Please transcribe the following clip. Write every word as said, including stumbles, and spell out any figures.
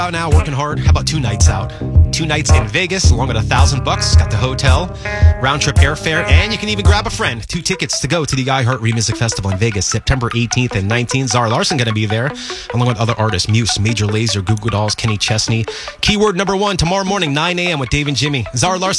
Out now, working hard. How about two nights out? Two nights in Vegas, along with a thousand bucks. Got the hotel, round trip airfare, and you can even grab a friend. Two tickets to go to the iHeart Remusic Festival in Vegas, September eighteenth and nineteenth. Zara Larsson going to be there, along with other artists: Muse, Major Lazer, Goo Goo Dolls, Kenny Chesney. Keyword number one tomorrow morning, nine a.m. with Dave and Jimmy. Zara Larsson.